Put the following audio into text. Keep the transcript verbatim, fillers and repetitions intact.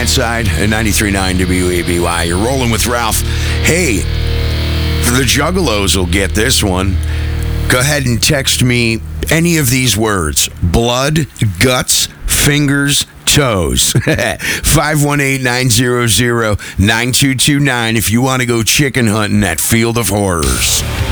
that side at ninety-three point nine W A B Y. You're rolling with Ralph. Hey, the Juggalos will get this one. Go ahead and text me any of these words. Blood, guts, fingers, toes. five one eight, nine zero zero, nine two two nine if you want to go chicken hunting at Field of Horrors.